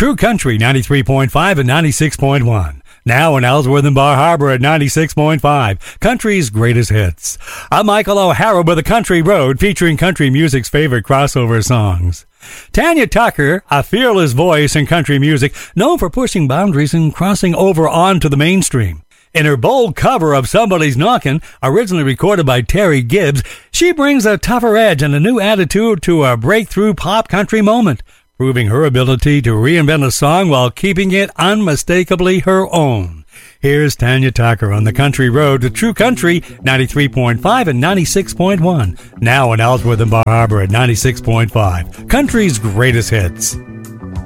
True Country 93.5 and 96.1. Now in Ellsworth and Bar Harbor at 96.5, country's greatest hits. I'm Michael O'Hara with a Country Road featuring country music's favorite crossover songs. Tanya Tucker, a fearless voice in country music, known for pushing boundaries and crossing over onto the mainstream. In her bold cover of Somebody's Knockin', originally recorded by Terry Gibbs, she brings a tougher edge and a new attitude to a breakthrough pop country moment, proving her ability to reinvent a song while keeping it unmistakably her own. Here's Tanya Tucker on the Country Road to True Country 93.5 and 96.1. Now in Ellsworth and Bar Harbor at 96.5. Country's greatest hits.